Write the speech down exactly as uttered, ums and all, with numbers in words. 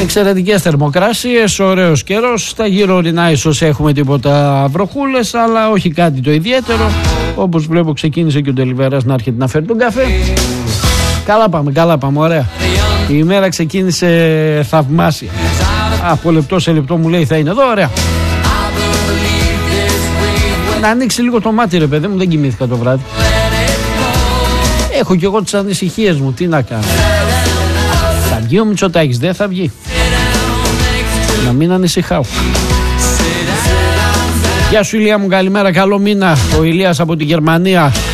Εξαιρετικές θερμοκρασίες, ωραίος καιρός. Στα γύρω ορεινά ίσως έχουμε τίποτα βροχούλες, αλλά όχι κάτι το ιδιαίτερο. Όπως βλέπω ξεκίνησε και ο Ντελιβέρας να έρχεται να φέρει τον καφέ. Καλά πάμε, καλά πάμε, ωραία. Η ημέρα ξεκίνησε θαυμάσια. Από λεπτό σε λεπτό μου λέει θα είναι εδώ, ωραία. Να ανοίξει λίγο το μάτι, ρε παιδί μου, δεν κοιμήθηκα το βράδυ. Έχω κι εγώ τις ανησυχίες μου, τι να κάνω. Θα βγει ο Μητσοτάκης, δεν θα βγει. Να μην ανησυχάω. Γεια σου Ηλία μου, καλημέρα, καλό μήνα. Ο Ηλίας από τη Γερμανία.